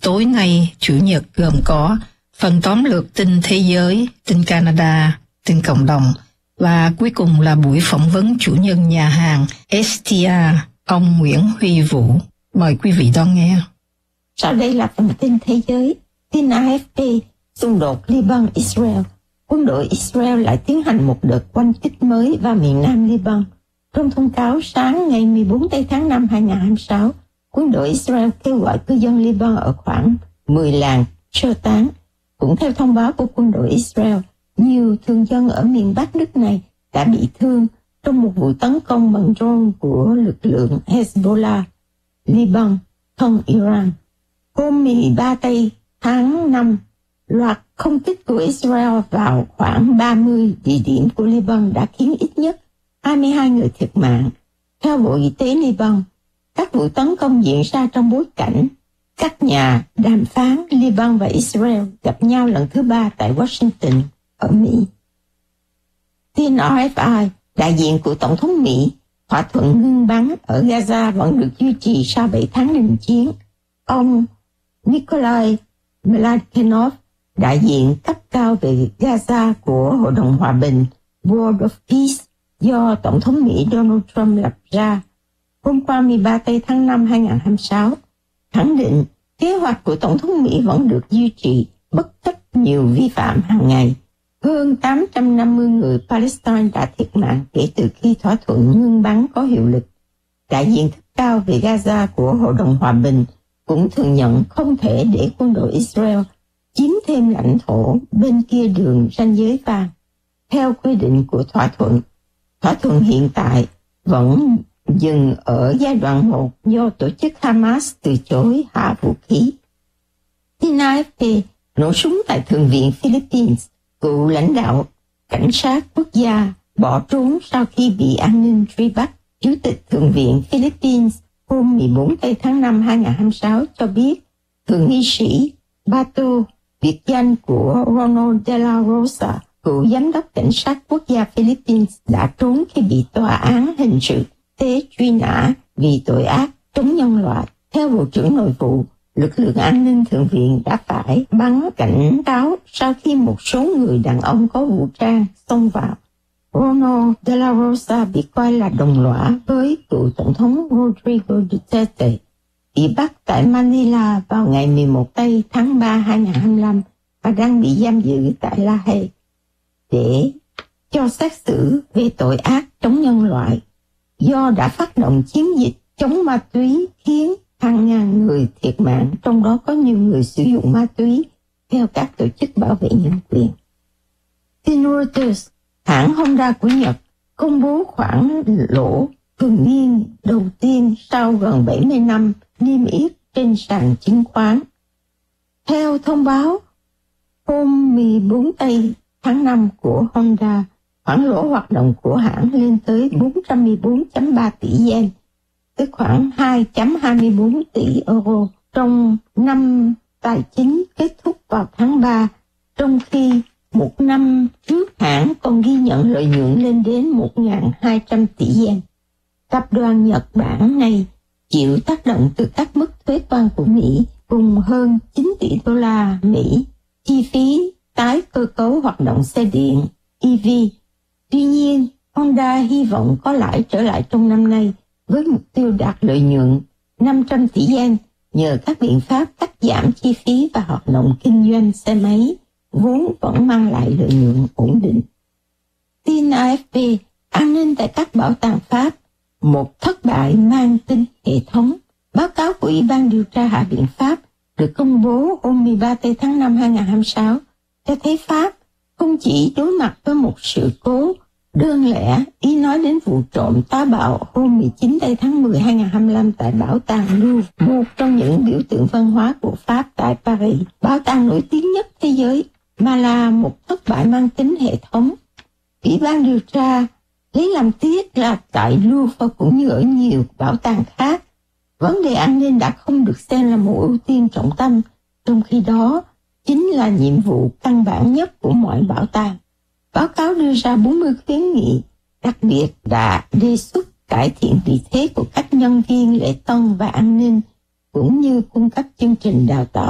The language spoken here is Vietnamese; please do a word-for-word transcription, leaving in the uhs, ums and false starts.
tối nay, Chủ nhật gồm có phần tóm lược tin thế giới, tin Canada, tin cộng đồng và cuối cùng là buổi phỏng vấn chủ nhân nhà hàng ét tê a, ông Nguyễn Huy Vũ. Mời quý vị đón nghe. Sau đây là phần tin thế giới. Tin a ép pê, xung đột Liban-Israel. Quân đội Israel lại tiến hành một đợt oanh kích mới vào miền nam Liban. Trong thông cáo sáng ngày mười bốn tháng năm năm hai nghìn không trăm hai mươi sáu, quân đội Israel kêu gọi cư dân Liban ở khoảng mười làng sơ tán. Cũng theo thông báo của quân đội Israel, nhiều thường dân ở miền Bắc nước này đã bị thương trong một vụ tấn công bằng drone của lực lượng Hezbollah, Liban, thân Iran. Hôm mười ba tháng năm, loạt không kích của Israel vào khoảng ba mươi địa điểm của Liban đã khiến ít nhất hai mươi hai người thiệt mạng. Theo Bộ Y tế Liban, các vụ tấn công diễn ra trong bối cảnh các nhà đàm phán Liban và Israel gặp nhau lần thứ ba tại Washington ở Mỹ. Tin rờ ép i, đại diện của Tổng thống Mỹ, thỏa thuận ngưng bắn ở Gaza vẫn được duy trì sau bảy tháng đình chiến. Ông Nikolai Mladenov, đại diện cấp cao về Gaza của Hội đồng Hòa bình Board of Peace do Tổng thống Mỹ Donald Trump lập ra, hôm qua mười ba tháng năm năm hai nghìn không trăm hai mươi sáu, khẳng định kế hoạch của Tổng thống Mỹ vẫn được duy trì bất chấp nhiều vi phạm hàng ngày. Hơn tám trăm năm mươi người Palestine đã thiệt mạng kể từ khi thỏa thuận ngưng bắn có hiệu lực. Đại diện cấp cao về Gaza của Hội đồng Hòa bình cũng thừa nhận không thể để quân đội Israel chiếm thêm lãnh thổ bên kia đường ranh giới vàng. Theo quy định của thỏa thuận, thỏa thuận hiện tại vẫn dừng ở giai đoạn một do tổ chức Hamas từ chối hạ vũ khí. Tin a ép pê, nổ súng tại Thượng viện Philippines, cựu lãnh đạo cảnh sát quốc gia bỏ trốn sau khi bị an ninh truy bắt. Chủ tịch Thượng viện Philippines hôm mười bốn tháng năm năm hai nghìn không trăm hai mươi sáu cho biết thượng nghị sĩ Bato, biệt danh của Ronald De La Rosa, cựu giám đốc cảnh sát quốc gia Philippines, đã trốn khi bị tòa án hình sự tế truy nã vì tội ác chống nhân loại. Theo Bộ trưởng Nội vụ, lực lượng an ninh thượng viện đã phải bắn cảnh cáo sau khi một số người đàn ông có vũ trang xông vào. Ronald De La Rosa bị coi là đồng lõa với cựu tổng thống Rodrigo Duterte, bị bắt tại Manila vào ngày mười một tháng ba năm hai nghìn không trăm hai mươi lăm và đang bị giam giữ tại La Hay để cho xét xử về tội ác chống nhân loại do đã phát động chiến dịch chống ma túy khiến hàng ngàn người thiệt mạng, trong đó có nhiều người sử dụng ma túy, theo các tổ chức bảo vệ nhân quyền. Tin Reuters, hãng Honda của Nhật công bố khoản lỗ thường niên đầu tiên sau gần bảy mươi năm niêm yết trên sàn chứng khoán. Theo thông báo hôm mười bốn tháng năm của Honda, khoản lỗ hoạt động của hãng lên tới bốn trăm mười bốn phẩy ba tỷ yen, tức khoảng hai phẩy hai mươi bốn tỷ euro trong năm tài chính kết thúc vào tháng ba, trong khi một năm trước hãng còn ghi nhận lợi nhuận lên đến một nghìn hai trăm tỷ yen. Tập đoàn Nhật Bản này chịu tác động từ các mức thuế quan của Mỹ cùng hơn chín tỷ đô la Mỹ chi phí tái cơ cấu hoạt động xe điện e vê. Tuy nhiên, Honda hy vọng có lãi trở lại trong năm nay với mục tiêu đạt lợi nhuận năm trăm tỷ yen nhờ các biện pháp cắt giảm chi phí và hoạt động kinh doanh xe máy vốn vẫn mang lại lợi nhuận ổn định. Tin a ép pê, an ninh tại các bảo tàng Pháp, một thất bại mang tính hệ thống. Báo cáo của Ủy ban điều tra Hạ viện Pháp được công bố hôm mười ba tháng năm năm hai nghìn không trăm hai mươi sáu cho thấy Pháp không chỉ đối mặt với một sự cố đơn lẻ, ý nói đến vụ trộm táo bạo hôm mười chín tháng mười năm hai nghìn không trăm hai mươi lăm tại Bảo tàng Louvre, một trong những biểu tượng văn hóa của Pháp tại Paris, bảo tàng nổi tiếng nhất thế giới, mà là một thất bại mang tính hệ thống. Ủy ban điều tra lấy làm tiếc là tại Louvre cũng như ở nhiều bảo tàng khác, vấn đề an ninh đã không được xem là một ưu tiên trọng tâm, trong khi đó chính là nhiệm vụ căn bản nhất của mọi bảo tàng. Báo cáo đưa ra bốn mươi khuyến nghị, đặc biệt đã đề xuất cải thiện vị thế của các nhân viên lễ tân và an ninh, cũng như cung cấp chương trình đào tạo